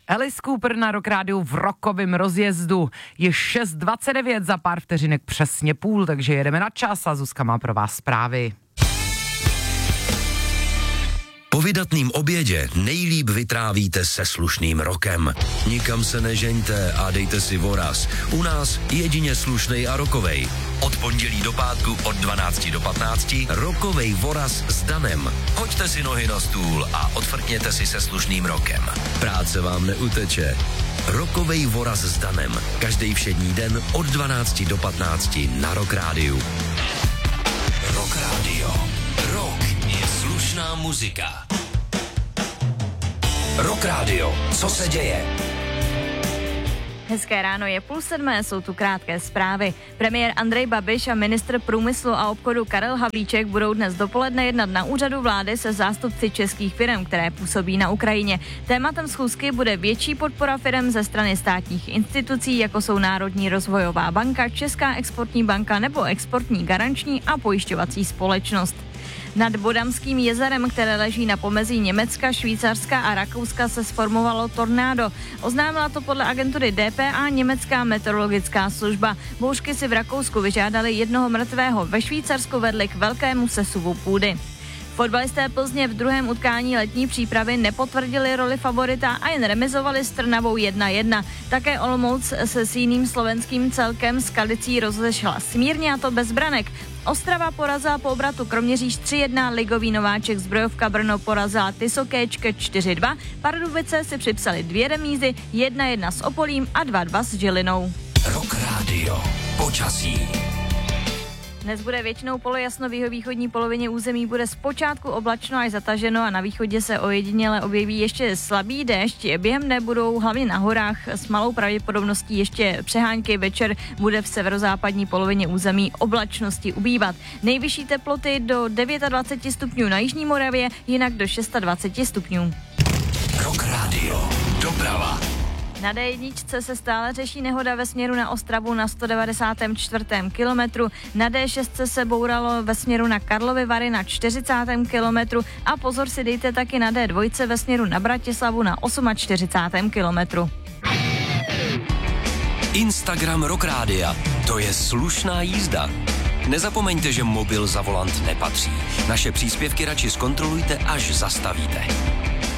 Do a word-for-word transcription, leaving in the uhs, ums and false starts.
Alice Cooper na Rock Rádiu v rokovém rozjezdu. Je šest dvacet devět, za pár vteřinek přesně půl, takže jedeme na čas a Zuzka má pro vás zprávy. Po vydatným obědě nejlíp vytrávíte se slušným rokem. Nikam se nežeňte a dejte si voraz. U nás jedině slušnej a rokovej. Od pondělí do pátku od dvanácti do patnácti rokovej voraz s Danem. Hoďte si nohy na stůl a odfrkněte si se slušným rokem. Práce vám neuteče. Rokovej voraz s Danem. Každý všední den od dvanácti do patnácti na Rock Rádiu. Rock Radio. Rock je slušná muzika. Rock Radio. Co se děje? Hezké ráno, je půl sedmé, jsou tu krátké zprávy. Premiér Andrej Babiš a ministr průmyslu a obchodu Karel Havlíček budou dnes dopoledne jednat na úřadu vlády se zástupci českých firm, které působí na Ukrajině. Tématem schůzky bude větší podpora firm ze strany státních institucí, jako jsou Národní rozvojová banka, Česká exportní banka nebo Exportní garanční a pojišťovací společnost. Nad Bodamským jezerem, které leží na pomezí Německa, Švýcarska a Rakouska, se sformovalo tornádo. Oznámila to podle agentury D P A německá meteorologická služba. Bouřky si v Rakousku vyžádali jednoho mrtvého, ve Švýcarsku vedly k velkému sesuvu půdy. Fotbalisté Plzně v druhém utkání letní přípravy nepotvrdili roli favorita a jen remizovali s Trnavou jedna jedna. Také Olomouc se s jiným slovenským celkem Skalicí rozešla smírně, a to bez branek. Ostrava porazila po obratu Kroměříž tři jedna, ligový nováček Zbrojovka Brno porazila Tysokéčke čtyři dva, Pardubice si připsali dvě remízy, jedna jedna s Opolím a dva dva s Žilinou. Rock Radio. Počasí. Dnes bude většinou polojasno, v jihovýchodní polovině území bude zpočátku oblačno až zataženo a na východě se ojediněle objeví ještě slabý déšť. Během dne budou hlavně na horách s malou pravděpodobností ještě přehánky, večer bude v severozápadní polovině území oblačnosti ubývat. Nejvyšší teploty do dvacet devět stupňů na jižní Moravě, jinak do dvacet šest stupňů. Rock Radio. Doprava. Na D jedna se stále řeší nehoda ve směru na Ostravu na sto devadesátém čtvrtém kilometru, na D šest se bouralo ve směru na Karlovy Vary na čtyřicátém kilometru a pozor si dejte taky na D dva ve směru na Bratislavu na čtyřicátém osmém kilometru. Instagram Rock Rádia. To je slušná jízda. Nezapomeňte, že mobil za volant nepatří. Naše příspěvky radši zkontrolujte, až zastavíte.